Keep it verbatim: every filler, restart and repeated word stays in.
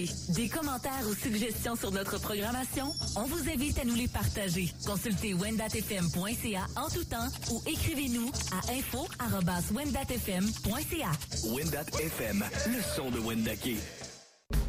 avez des commentaires ou suggestions sur notre programmation? On vous invite à nous les partager. Consultez wendat f m point c a en tout temps ou écrivez-nous à info arobase wendat f m point c a. Wendat F M, le son de Wendake.